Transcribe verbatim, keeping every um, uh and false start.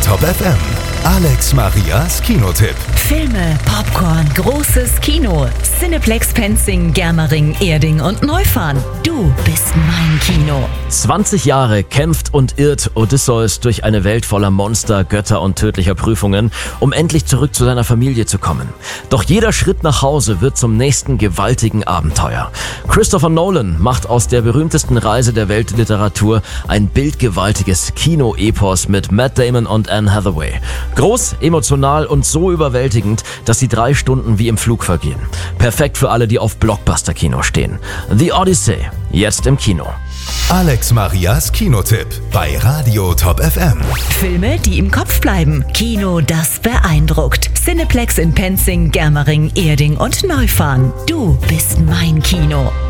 Top F M. Alex Marias Kinotipp. Filme, Popcorn, großes Kino. Cineplex Penzing, Germering, Erding und Neufahren. Du bist mein Kino. zwanzig Jahre kämpft und irrt Odysseus durch eine Welt voller Monster, Götter und tödlicher Prüfungen, um endlich zurück zu seiner Familie zu kommen. Doch jeder Schritt nach Hause wird zum nächsten gewaltigen Abenteuer. Christopher Nolan macht aus der berühmtesten Reise der Weltliteratur ein bildgewaltiges Kino-Epos mit Matt Damon und Anne Hathaway. Groß, emotional und so überwältigend, dass die drei Stunden wie im Flug vergehen. Perfekt für alle, die auf Blockbuster-Kino stehen. The Odyssey, jetzt im Kino. Alex Marias Kinotipp bei Radio Top F M. Filme, die im Kopf bleiben. Kino, das beeindruckt. Cineplex in Penzing, Germering, Erding und Neufahren. Du bist mein Kino.